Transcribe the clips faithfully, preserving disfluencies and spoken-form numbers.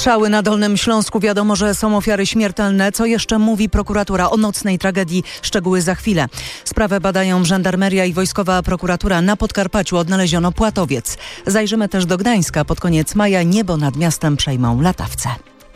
Strzały na Dolnym Śląsku. Wiadomo, że są ofiary śmiertelne. Co jeszcze mówi prokuratura o nocnej tragedii? Szczegóły za chwilę. Sprawę badają żandarmeria i wojskowa prokuratura. Na Podkarpaciu odnaleziono płatowiec. Zajrzymy też do Gdańska. Pod koniec maja niebo nad miastem przejmą latawce.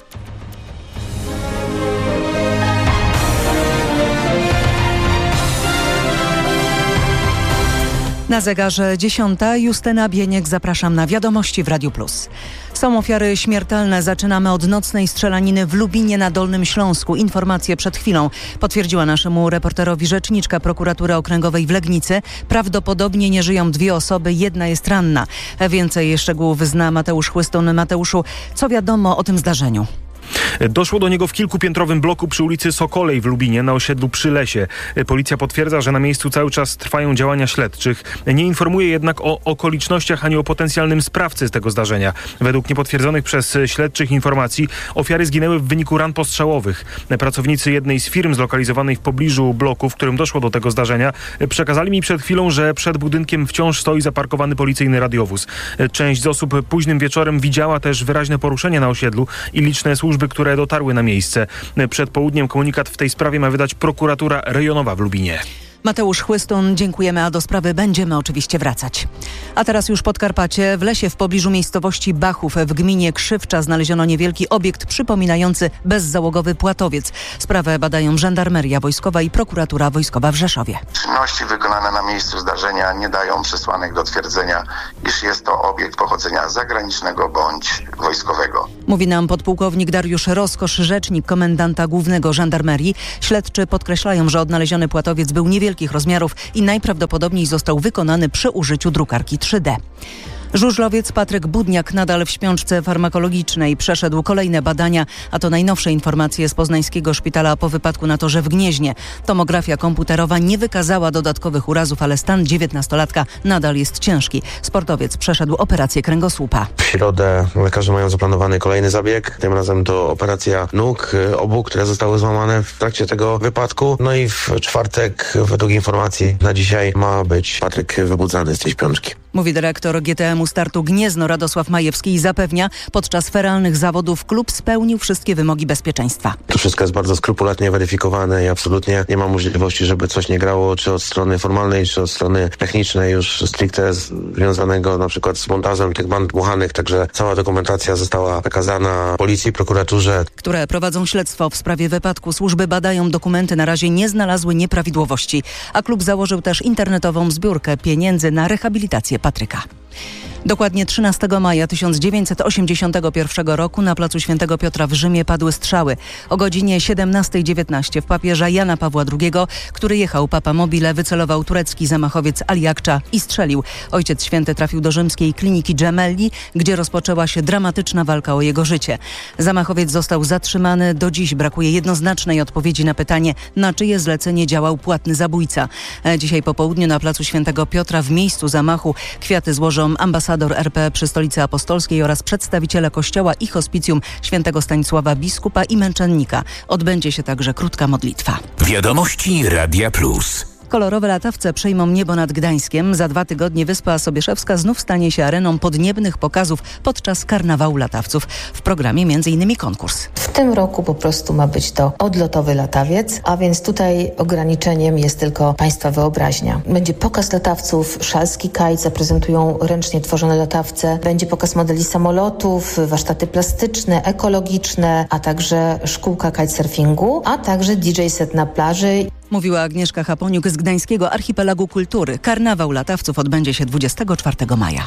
Na zegarze dziesiąta. Justyna Bieniek, zapraszam na Wiadomości w Radiu Plus. Są ofiary śmiertelne. Zaczynamy od nocnej strzelaniny w Lubinie na Dolnym Śląsku. Informacje przed chwilą potwierdziła naszemu reporterowi rzeczniczka prokuratury okręgowej w Legnicy. Prawdopodobnie nie żyją dwie osoby, jedna jest ranna. Więcej szczegółów zna Mateusz Chłystun. Mateuszu, co wiadomo o tym zdarzeniu? Doszło do niego w kilkupiętrowym bloku przy ulicy Sokolej w Lubinie na osiedlu Przy Lesie. Policja potwierdza, że na miejscu cały czas trwają działania śledczych. Nie informuje jednak o okolicznościach ani o potencjalnym sprawcy tego zdarzenia. Według niepotwierdzonych przez śledczych informacji ofiary zginęły w wyniku ran postrzałowych. Pracownicy jednej z firm zlokalizowanej w pobliżu bloku, w którym doszło do tego zdarzenia, przekazali mi przed chwilą, że przed budynkiem wciąż stoi zaparkowany policyjny radiowóz. Część z osób późnym wieczorem widziała też wyraźne poruszenie na osiedlu i liczne służby, które dotarły na miejsce. Przed południem komunikat w tej sprawie ma wydać prokuratura rejonowa w Lubinie. Mateusz Chłystun, dziękujemy, a do sprawy będziemy oczywiście wracać. A teraz już Podkarpacie. W lesie w pobliżu miejscowości Bachów w gminie Krzywcza znaleziono niewielki obiekt przypominający bezzałogowy płatowiec. Sprawę badają żandarmeria wojskowa i prokuratura wojskowa w Rzeszowie. Czynności wykonane na miejscu zdarzenia nie dają przesłanek do twierdzenia, iż jest to obiekt pochodzenia zagranicznego bądź wojskowego. Mówi nam podpułkownik Dariusz Roskosz, rzecznik komendanta głównego żandarmerii. Śledczy podkreślają, że odnaleziony płatowiec był niewielki rozmiarów i najprawdopodobniej został wykonany przy użyciu drukarki trzy D. Żużlowiec Patryk Budniak nadal w śpiączce farmakologicznej. Przeszedł kolejne badania, a to najnowsze informacje z poznańskiego szpitala po wypadku na torze w Gnieźnie. Tomografia komputerowa nie wykazała dodatkowych urazów, ale stan dziewiętnastolatka nadal jest ciężki. Sportowiec przeszedł operację kręgosłupa. W środę lekarze mają zaplanowany kolejny zabieg. Tym razem to operacja nóg obu, które zostały złamane w trakcie tego wypadku. No i w czwartek, według informacji na dzisiaj, ma być Patryk wybudzany z tej śpiączki. Mówi dyrektor G T M-u Startu Gniezno Radosław Majewski i zapewnia, podczas feralnych zawodów klub spełnił wszystkie wymogi bezpieczeństwa. To wszystko jest bardzo skrupulatnie weryfikowane i absolutnie nie ma możliwości, żeby coś nie grało, czy od strony formalnej, czy od strony technicznej, już stricte związanego na przykład z montażem tych band dmuchanych. Także cała dokumentacja została przekazana policji, prokuraturze, które prowadzą śledztwo w sprawie wypadku. Służby badają dokumenty, na razie nie znalazły nieprawidłowości, a klub założył też internetową zbiórkę pieniędzy na rehabilitację Patryka. Dokładnie trzynastego maja tysiąc dziewięćset osiemdziesiątego pierwszego roku na placu Świętego Piotra w Rzymie padły strzały. O godzinie siedemnasta dziewiętnaście w papieża Jana Pawła drugiego, który jechał Papa Mobile, wycelował turecki zamachowiec Ali Akça i strzelił. Ojciec Święty trafił do rzymskiej kliniki Gemelli, gdzie rozpoczęła się dramatyczna walka o jego życie. Zamachowiec został zatrzymany. Do dziś brakuje jednoznacznej odpowiedzi na pytanie, na czyje zlecenie działał płatny zabójca. Dzisiaj po południu na placu Świętego Piotra w miejscu zamachu kwiaty złożą ambasador R P przy Stolicy Apostolskiej oraz przedstawiciele Kościoła i Hospicjum Świętego Stanisława Biskupa i Męczennika. Odbędzie się także krótka modlitwa. Wiadomości Radia Plus. Kolorowe latawce przejmą niebo nad Gdańskiem. Za dwa tygodnie Wyspa Sobieszewska znów stanie się areną podniebnych pokazów podczas karnawału latawców. W programie między innymi konkurs. W tym roku po prostu ma być to odlotowy latawiec, a więc tutaj ograniczeniem jest tylko Państwa wyobraźnia. Będzie pokaz latawców, szalski kite, zaprezentują ręcznie tworzone latawce. Będzie pokaz modeli samolotów, warsztaty plastyczne, ekologiczne, a także szkółka kitesurfingu, a także D J set na plaży. Mówiła Agnieszka Chaponiuk z Gdańskiego Archipelagu Kultury. Karnawał latawców odbędzie się dwudziestego czwartego maja.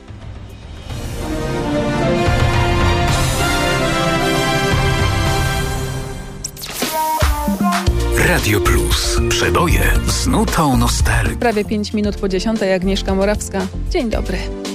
Radio Plus. Przeboje z nutą nostalgii. Prawie pięć minut po dziesiątej. Agnieszka Morawska. Dzień dobry.